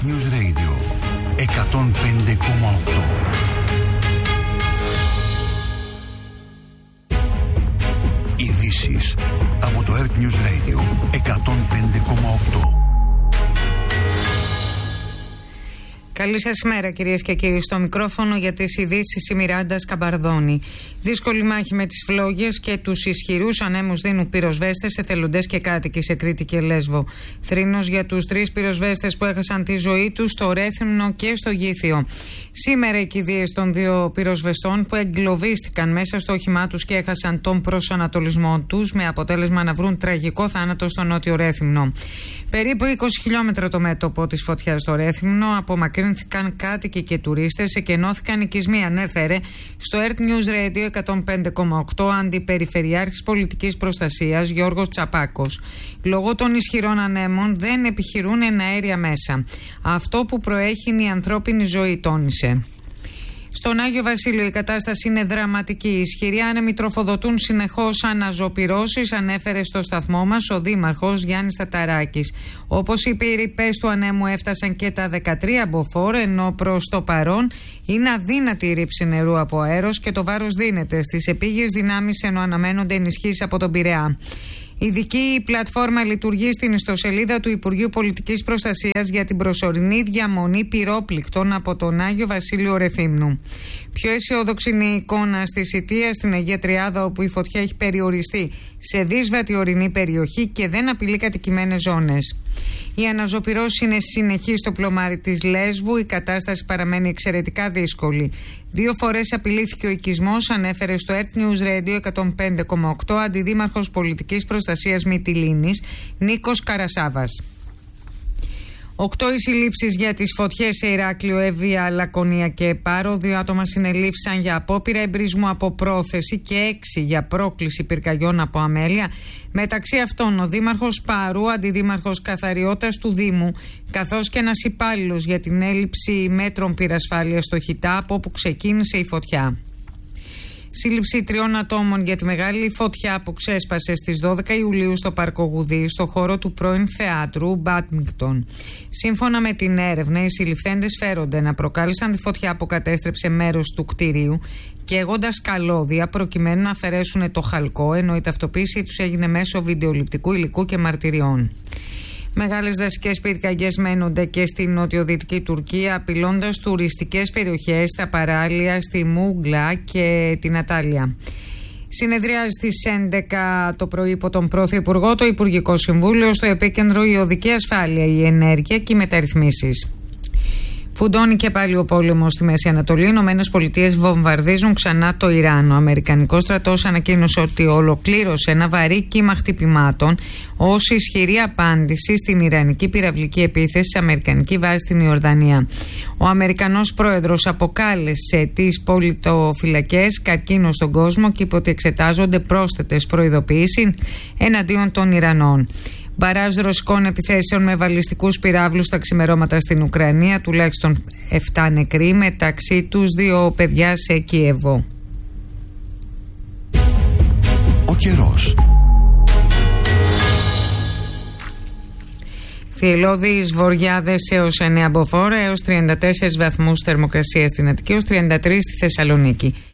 Earth News Radio 105,8. Ειδήσεις από το Earth News Radio 105,8. Καλή σας ημέρα, κυρίες και κύριοι. Στο μικρόφωνο για τις ειδήσεις η Μιράντα Σκαμπαρδόνη. Δύσκολη μάχη με τις φλόγες και τους ισχυρούς ανέμους δίνουν πυροσβέστες, εθελοντές και κάτοικοι σε Κρήτη και Λέσβο. Θρήνος για τους 3 πυροσβέστες που έχασαν τη ζωή τους στο Ρέθυμνο και στο Γήθιο. Σήμερα οι κηδείες των 2 πυροσβεστών που εγκλωβίστηκαν μέσα στο όχημά τους και έχασαν τον προσανατολισμό τους, με αποτέλεσμα να βρουν τραγικό θάνατο στο νότιο Ρέθυμνο. Περίπου 20 χιλιόμετρα το μέτωπο της φωτιάς στο Ρέθυμνο, απομακρύνθηκαν κάτοικοι και τουρίστες, εκενώθηκαν οικισμοί, ανέφερε στο Earth News Radio 105,8 Αντιπεριφερειάρχης Πολιτικής Προστασίας Γιώργος Τσαπάκος. Λόγω των ισχυρών ανέμων δεν επιχειρούν εναέρια μέσα. Αυτό που προέχει είναι η ανθρώπινη ζωή, τόνισε. Στον Άγιο Βασίλειο η κατάσταση είναι δραματική. Οι ισχυροί άνεμοι τροφοδοτούν συνεχώς αναζωπυρώσεις, ανέφερε στο σταθμό μας ο Δήμαρχος Γιάννης Ταταράκης. Όπως είπε, οι ρηπές του ανέμου έφτασαν και τα 13 μποφόρ, ενώ προς το παρόν είναι αδύνατη η ρήψη νερού από αέρος και το βάρος δίνεται στις επίγειες δυνάμεις, ενώ αναμένονται ενισχύσεις από τον Πειραιά. Ειδική πλατφόρμα λειτουργεί στην ιστοσελίδα του Υπουργείου Πολιτικής Προστασίας για την προσωρινή διαμονή πυρόπληκτων από τον Άγιο Βασίλειο Ρεθύμνου. Πιο αισιόδοξη είναι η εικόνα στη Σιτία, στην Αγία Τριάδα, όπου η φωτιά έχει περιοριστεί σε δύσβατη ορεινή περιοχή και δεν απειλεί κατοικημένες ζώνες. Η αναζωπυρώση είναι συνεχή στο πλωμάρι της Λέσβου. Η κατάσταση παραμένει εξαιρετικά δύσκολη. 2 φορές απειλήθηκε ο οικισμός, ανέφερε στο Earth News Radio 105,8 Αντιδήμαρχος Πολιτικής Προστασίας Μυτιλήνης Νίκος Καρασάβας. 8 οι συλλήψεις για τις φωτιές σε Ηράκλειο, Εύβοια, Λακωνία και Πάρο. 2 άτομα συνελήφθησαν για απόπειρα εμπρισμού από πρόθεση και 6 για πρόκληση πυρκαγιών από αμέλεια. Μεταξύ αυτών ο Δήμαρχος Πάρου, Αντιδήμαρχος Καθαριότητας του Δήμου, καθώς και ένας υπάλληλος για την έλλειψη μέτρων πυρασφάλειας στο Χιτά, από όπου ξεκίνησε η φωτιά. Σύλληψη 3 ατόμων για τη μεγάλη φωτιά που ξέσπασε στις 12 Ιουλίου στο Πάρκο Γουδί, στο χώρο του πρώην θεάτρου Μπάντμιγκτον. Σύμφωνα με την έρευνα, οι συλληφθέντες φέρονται να προκάλεσαν τη φωτιά που κατέστρεψε μέρος του κτηρίου, καίγοντας καλώδια προκειμένου να αφαιρέσουν το χαλκό, ενώ η ταυτοποίηση τους έγινε μέσω βιντεοληπτικού υλικού και μαρτυριών. Μεγάλες δασικές πυρκαγιές μένονται και στη νοτιοδυτική Τουρκία, απειλώντας τουριστικές περιοχές στα παράλια, στη Μούγκλα και την Ατάλια. Συνεδριάζει στις 11 το πρωί υπό τον Πρωθυπουργό το Υπουργικό Συμβούλιο, στο επίκεντρο η οδική ασφάλεια, η ενέργεια και οι μεταρρυθμίσεις. Φουντώνει και πάλι ο πόλεμος στη Μέση Ανατολή. Οι ΗΠΑ βομβαρδίζουν ξανά το Ιράν. Ο Αμερικανικός στρατός ανακοίνωσε ότι ολοκλήρωσε ένα βαρύ κύμα χτυπημάτων ως ισχυρή απάντηση στην ιρανική πυραυλική επίθεση σε αμερικανική βάση στην Ιορδανία. Ο Αμερικανός πρόεδρος αποκάλεσε τις πολιτοφυλακές καρκίνο στον κόσμο και είπε ότι εξετάζονται πρόσθετες προειδοποιήσεις εναντίον των Ιρανών. Μπαράζ ρωσικών επιθέσεων με βαλιστικούς πυράβλους στα ξημερώματα στην Ουκρανία, τουλάχιστον 7 νεκροί, μεταξύ τους 2 παιδιά σε Κιέβο. Ο καιρός. Θυελλώδεις βοριάδες έως 9 μποφόρ, έως 34 βαθμούς θερμοκρασία στην Αττική, έως 33 στη Θεσσαλονίκη.